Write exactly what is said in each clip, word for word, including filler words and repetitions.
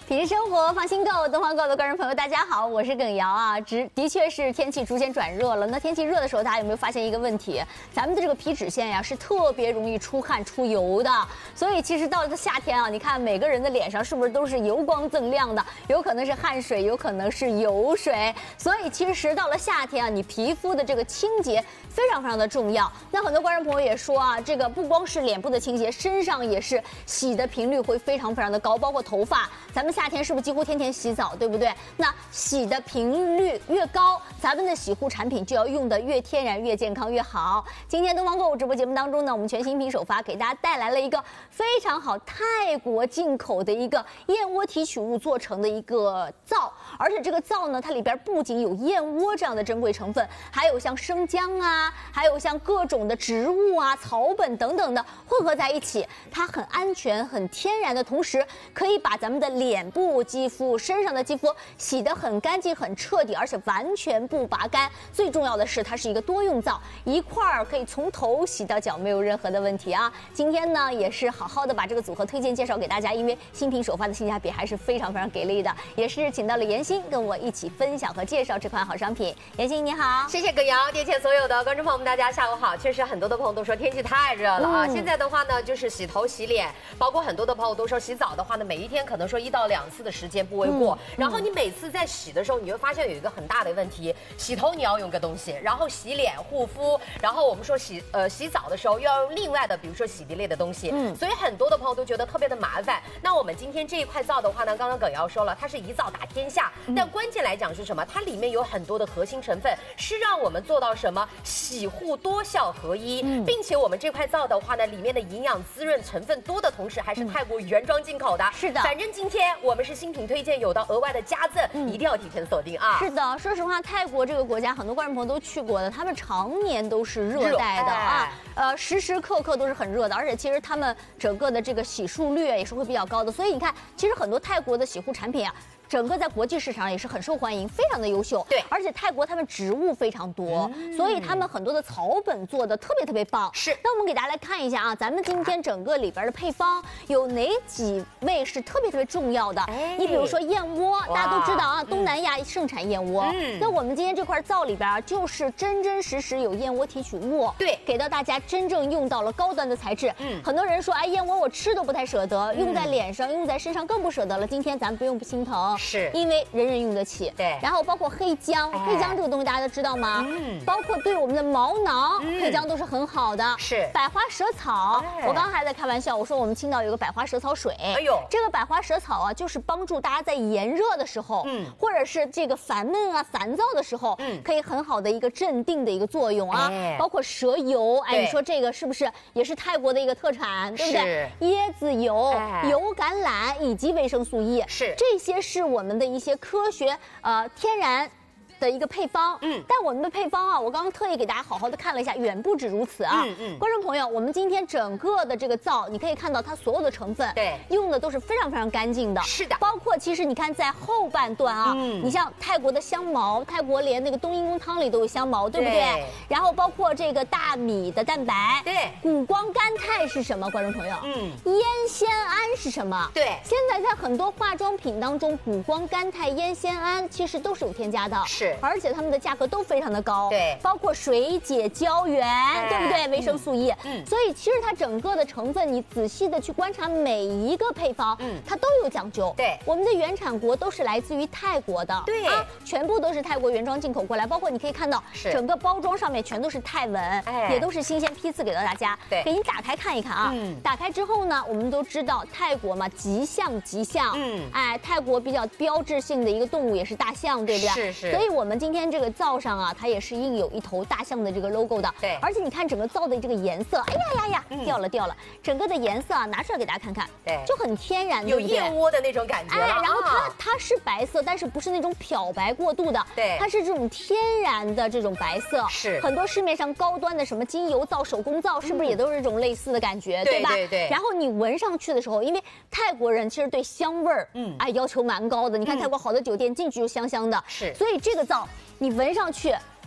品质生活，放心购，东方购的观众朋友，大家好，我是耿瑶啊。只的确是天气逐渐转热了。那天气热的时候，大家有没有发现一个问题？咱们的这个皮脂腺呀，是特别容易出汗出油的。所以其实到了夏天啊，你看每个人的脸上是不是都是油光锃亮的？有可能是汗水，有可能是油水。所以其实到了夏天啊，你皮肤的这个清洁非常非常的重要。那很多观众朋友也说啊，这个不光是脸部的清洁，身上也是洗的频率会非常非常的高，包括头发。咱们夏天是不是几乎天天洗澡，对不对？那洗的频率越高，咱们的洗护产品就要用的越天然、越健康越好。今天东方购物直播节目当中呢，我们全新品首发给大家带来了一个非常好泰国进口的一个燕窝提取物做成的一个皂，而且这个皂呢，它里边不仅有燕窝这样的珍贵成分，还有像生姜啊，还有像各种的植物啊、草本等等的混合在一起，它很安全、很天然的同时，可以把咱们的脸部肌肤、身上的肌肤洗得很干净、很彻底，而且完全不拔干。最重要的是，它是一个多用皂，一块儿可以从头洗到脚，没有任何的问题啊。今天呢，也是好好的把这个组合推荐介绍给大家，因为新品首发的性价比还是非常非常给力的，也是请到了妍欣跟我一起分享和介绍这款好商品。妍欣你好， 谢谢耿瑶，电前所有的观众朋友们，大家下午好。确实很多的朋友都说天气太热了啊，嗯、现在的话呢，就是洗头洗脸，包括很多的朋友都说洗澡的话呢，每一天可能说一到两次的时间不为过。嗯、然后你每次在洗的时候，你会发现有一个很大的问题，洗头你要用个东西，然后洗脸护肤，然后我们说洗呃洗澡的时候又要用另外的，比如说洗涤类的东西。嗯，所以很多的朋友都觉得特别的麻烦。那我们今天这一块皂的话呢，刚刚耿瑶说了，它是一皂打天下，嗯、但关键来讲是什么？它里面有很多的核心成分，是让我们做到什么洗护多效合一，嗯、并且我们这块皂的话呢，里面的营养滋润成分多的同时，还是泰国原装进口的。嗯、 是的， 反正今天我们是新品推荐，有到额外的加赠，嗯、一定要提前锁定啊。 是的，说实话，泰国这个国家很多观众朋友都去过的，他们常年都是热带的啊，呃，时时刻刻都是很热的，而且其实他们整个的这个洗漱率也是会比较高的，所以你看，其实很多泰国的洗护产品啊，整个在国际市场也是很受欢迎，非常的优秀。 对， 而且泰国他们植物非常多，嗯、所以他们很多的草本做的特别特别棒。 是， 那我们给大家来看一下啊，咱们今天整个里边的配方有哪几味是特别特别重要的？哎，你比如说燕窝，大家都知道啊，东南亚盛产燕窝。嗯，那我们今天这块皂里边啊，就是真真实实有燕窝提取物， 对， 给到大家真正用到了高端的材质。嗯，很多人说，哎，燕窝我吃都不太舍得，用在脸上、用在身上更不舍得了。今天咱不用不心疼。 是因为人人用得起， 对。 然后包括黑姜，黑姜这个东西大家都知道吗？嗯。包括对我们的毛囊，嗯、黑姜都是很好的。 是。 百花蛇草，哎、我刚刚还在开玩笑，我说我们青岛有个百花蛇草水。 哎呦， 这个百花蛇草啊，就是帮助大家在炎热的时候，嗯，或者是这个烦闷啊、烦躁的时候，嗯，可以很好的一个镇定的一个作用啊。哎、包括蛇油，哎，你说这个是不是也是泰国的一个特产，对不对？椰子油、哎、油橄榄以及维生素 E， 是这些是我们的一些科学呃天然的一个配方，嗯，但我们的配方啊，我刚刚特意给大家好好的看了一下，远不止如此啊，嗯嗯，观众朋友，我们今天整个的这个皂，你可以看到它所有的成分， 对， 用的都是非常非常干净的， 是的， 包括其实你看在后半段啊，嗯，你像泰国的香茅，泰国连那个冬阴功汤里都有香茅，对不对？对，然后包括这个大米的蛋白， 对， 谷胱甘肽是什么？观众朋友，嗯，烟酰胺是什么？ 对， 现在在很多化妆品当中，谷胱甘肽、烟酰胺其实都是有添加的， 是。 而且它们的价格都非常的高， 对， 包括水解胶原，哎、对不对？维生素 E， 嗯，所以其实它整个的成分，你仔细的去观察每一个配方，嗯，它都有讲究。 对， 我们的原产国都是来自于泰国的， 对啊，全部都是泰国原装进口过来，包括你可以看到，整个包装上面全都是泰文，哎，也都是新鲜批次给到大家。 对， 给你打开看一看啊，嗯，打开之后呢，我们都知道泰国嘛，吉象吉象，嗯，哎，泰国比较标志性的一个动物也是大象，对不对？ 是是。 所以我们今天这个皂上啊，它也是印有一头大象的这个 logo 的。 对， 而且你看整个皂的这个颜色，哎呀呀呀，嗯、掉了掉了，整个的颜色啊，拿出来给大家看看， 对， 就很天然， 有燕窝的那种感觉。 哎，然后它它是白色，但是不是那种漂白过度的， 对， 它是这种天然的这种白色。 是， 很多市面上高端的什么精油皂、手工皂，是不是也都是这种类似的感觉， 嗯、 对吧？ 对对对。 然后你闻上去的时候，因为泰国人其实对香味儿，嗯，哎，要求蛮高的。你看泰国好多酒店进去就香香的， 是， 所以这个皂你闻上去。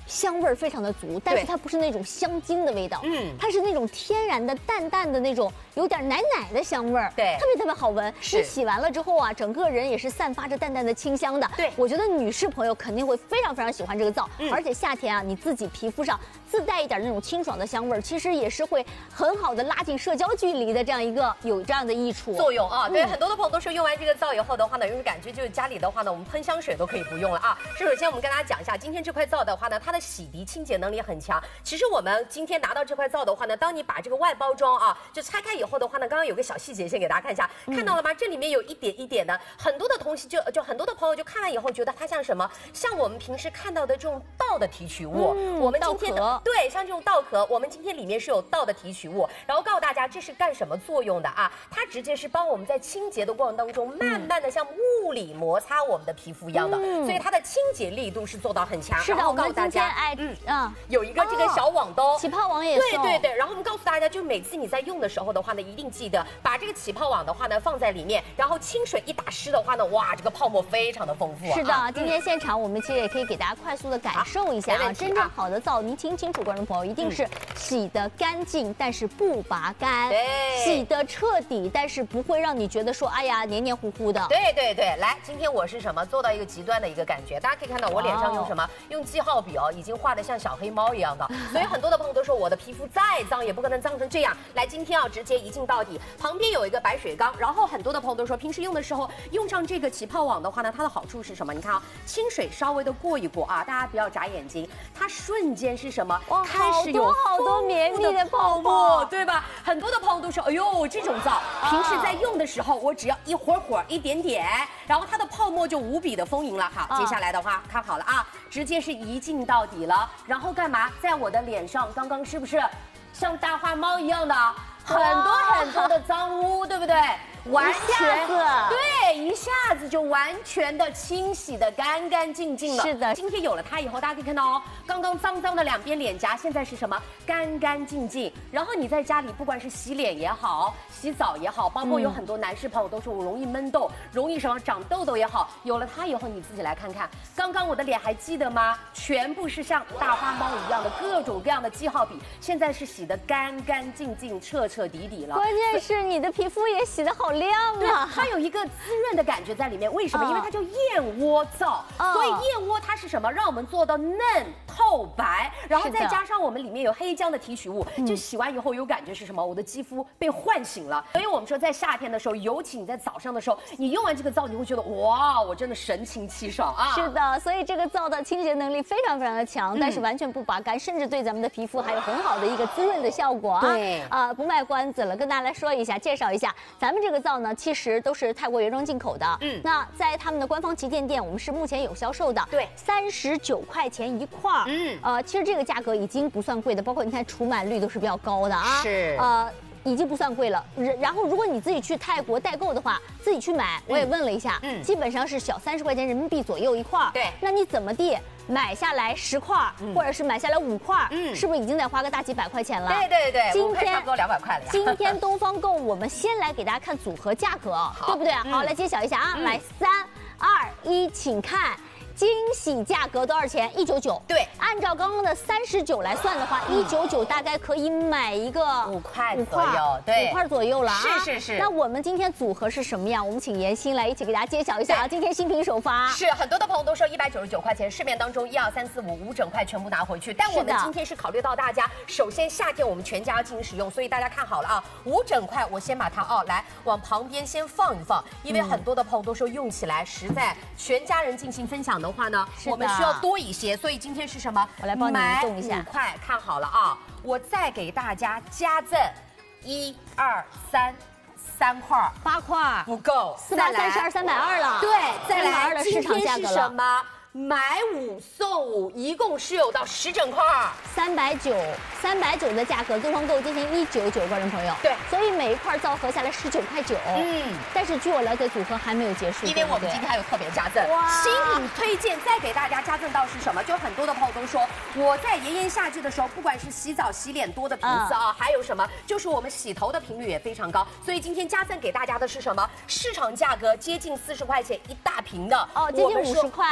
香味儿非常的足，但是它不是那种香精的味道， 嗯， 它是那种天然的淡淡的那种有点奶奶的香味儿， 对， 特别特别好闻。 是你洗完了之后啊，整个人也是散发着淡淡的清香的。 对， 我觉得女士朋友肯定会非常非常喜欢这个皂， 嗯、 而且夏天啊，你自己皮肤上自带一点那种清爽的香味儿，其实也是会很好的拉近社交距离的这样一个有这样的益处作用啊。对，嗯、很多的朋友都说用完这个皂以后的话呢，有种感觉就是家里的话呢，我们喷香水都可以不用了啊。是，首先我们跟大家讲一下，今天这块皂的话呢，它的洗涤清洁能力很强。其实我们今天拿到这块皂的话呢，当你把这个外包装啊就拆开以后的话呢，刚刚有个小细节，先给大家看一下，嗯、看到了吗？这里面有一点一点的，很多的同学就就很多的朋友就看完以后觉得它像什么？像我们平时看到的这种稻的提取物。嗯、我们今天的对，像这种稻壳，我们今天里面是有稻的提取物，然后告诉大家这是干什么作用的啊？它直接是帮我们在清洁的过程当中，慢慢的像物理摩擦我们的皮肤一样的，嗯、所以它的清洁力度是做到很强。 是的， 然后告诉大家，哎， 嗯嗯，有一个这个小网兜， 起泡网也对对对。然后我们告诉大家，就每次你在用的时候的话呢，一定记得把这个起泡网的话呢放在里面，然后清水一打湿的话呢，哇，这个泡沫非常的丰富。 是的，啊、今天现场我们其实也可以给大家快速的感受一下啊，真正好的皂，您听清楚，观众朋友，一定是洗得干净，但是不拔干， 对， 洗得彻底，但是不会让你觉得说，哎呀，黏黏糊糊的。 对对对，来，今天我是什么做到一个极端的一个感觉，大家可以看到我脸上用什么，用记号笔哦，已经画得像小黑猫一样的，所以很多的朋友都说我的皮肤再脏也不可能脏成这样。来，今天啊直接一镜到底，旁边有一个白水缸，然后很多的朋友都说平时用的时候用上这个起泡网的话呢，它的好处是什么？你看啊，清水稍微的过一过啊，大家不要眨眼睛，它瞬间是什么？ 哇， 开始有好多绵密的泡沫，对吧？很多的朋友都说，哎呦，这种皂平时在用的时候，我只要一会儿会儿一点点，然后它的泡沫就无比的丰盈了。好，接下来的话看好了啊，直接是一镜到底了，然后干嘛？在我的脸上，刚刚是不是像大花猫一样的很多很多的脏污，对不对？完全对，一下子就完全的清洗的干干净净了。 是的， 今天有了它以后，大家可以看到哦，刚刚脏脏的两边脸颊，现在是什么？干干净净。然后你在家里，不管是洗脸也好，洗澡也好，包括有很多男士朋友都说我容易闷痘，容易什么长痘痘也好，有了它以后，你自己来看看，刚刚我的脸还记得吗？全部是像大花猫一样的各种各样的记号笔，现在是洗得干干净净、彻彻底底了。 关键是你的皮肤也洗得好亮啊！ 对，它有一个滋润的感觉在里面。为什么？因为它叫燕窝皂，所以燕窝它是什么？让我们做到嫩透白，然后再加上我们里面有黑姜的提取物，就洗完以后有感觉是什么？我的肌肤被唤醒了。所以我们说，在夏天的时候，尤其你在早上的时候，你用完这个皂，你会觉得哇，我真的神清气爽啊！ 是的，所以这个皂的清洁能力非常非常的强，但是完全不拔干，甚至对咱们的皮肤还有很好的一个滋润的效果啊！ 对， 啊，不卖关子了，跟大家来说一下，介绍一下，咱们这个皂呢，其实都是泰国原装进口的。嗯，那在他们的官方旗舰店，我们是目前有销售的。 对， 三十九块钱一块儿。嗯，呃，其实这个价格已经不算贵的，包括你看除螨率都是比较高的啊。 是， 呃。已经不算贵了，然后如果你自己去泰国代购的话，自己去买，我也问了一下，嗯，基本上是小三十块钱人民币左右一块儿。 对， 那你怎么地买下来十块，嗯、或者是买下来五块，嗯，是不是已经得花个大几百块钱了？ 对对对， 今天差不多两百块了呀。 今天东方购我们先来给大家看组合价格，对不对？嗯、好，来揭晓一下啊，嗯、来三二一，请看。惊喜价格多少钱？一九九。 对， 按照刚刚的三十九来算的话，一九九大概可以买一个五块左右，对， 五块左右了啊。 是是是。 那我们今天组合是什么样？我们请妍心来一起给大家揭晓一下啊。今天新品首发。 是很多的朋友都说一百九十九块钱，市面当中一二三四五五整块全部拿回去。但我们今天是考虑到大家，首先夏天我们全家要进行使用，所以大家看好了啊，五整块我先把它哦来往旁边先放一放，因为很多的朋友都说用起来实在全家人进行分享的话呢，我们需要多一些，所以今天是什么？ 我来帮你们动一下。 五块，看好了啊！我再给大家加赠一二三三块， 八块不够， 四百三十二，三百二了。 对，再来二的市场价格了。 今天是什么？买五送五，一共是有到十整块， 三百九，三百九的价格，东方购进行一九九，观众朋友。 对， 所以每一块皂合下来十九块九。嗯，但是据我了解，组合还没有结束， 因为我们今天还有特别加赠，新品推荐，再给大家加赠到是什么？就很多的朋友都说，我在炎炎夏季的时候，不管是洗澡、洗脸多的频次啊，嗯、还有什么，就是我们洗头的频率也非常高，所以今天加赠给大家的是什么？市场价格接近四十块钱一大瓶的， 哦，接近五十块， 啊，五十块。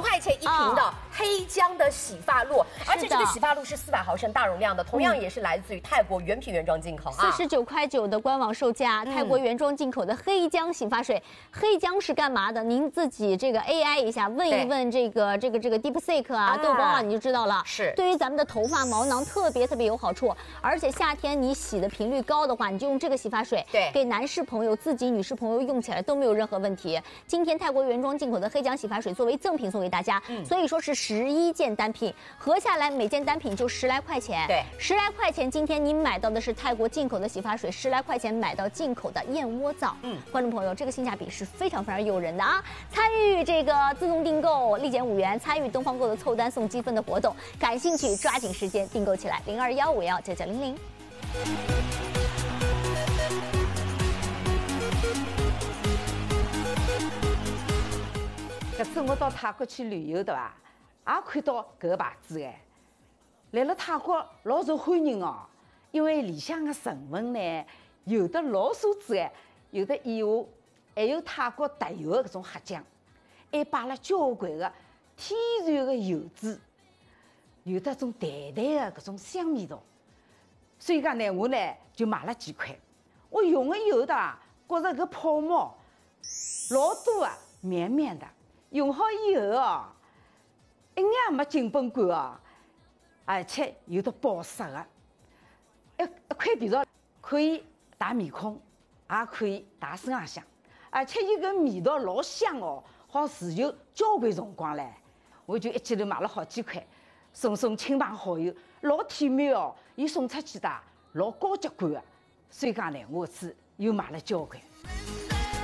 块钱一瓶的黑姜的洗发露，而且这个洗发露是四百毫升大容量的，同样也是来自于泰国原品原装进口啊， 四十九块九的官网售价，泰国原装进口的黑姜洗发水。黑姜是干嘛的？您自己这个 A I 一下，问一问这个这个这个 DeepSeek 啊，豆包啊，你就知道了。 是对于咱们的头发毛囊特别特别有好处，而且夏天你洗的频率高的话，你就用这个洗发水， 对， 给男士朋友、自己女士朋友用起来都没有任何问题。今天泰国原装进口的黑姜洗发水作为赠品送给大家，嗯，所以说是十一件单品，合下来每件单品就十来块钱， 对， 十来块钱。今天你买到的是泰国进口的洗发水，十来块钱买到进口的燕窝皂，嗯，观众朋友，这个性价比是非常非常诱人的啊！参与这个自动订购立减五元，参与东方购的凑单送积分的活动，感兴趣抓紧时间订购起来，零二幺五幺九九零零。 搿次我到泰国去旅游对伐，也看到搿个牌子哎，来了泰国老受欢迎哦，因为里向的成分呢，有的老素质哎，有的以下还有泰国特有的搿种黑姜，还摆了交关的天然的油脂，有的种淡淡的搿种香味道。所以讲呢，我呢就买了几块，我用了以后的，觉着搿泡沫老多啊，绵绵的。用好以后哦，一眼也没紧绷感哦，而且有的保湿的。一一块皮皂可以打面孔，也可以打身浪向，而且伊个味道老香哦，好持久交关辰光唻。我就一记头买了好几块，送送亲朋好友，老体面哦。伊送出去的老高级感的，所以讲呢，我是又买了交关。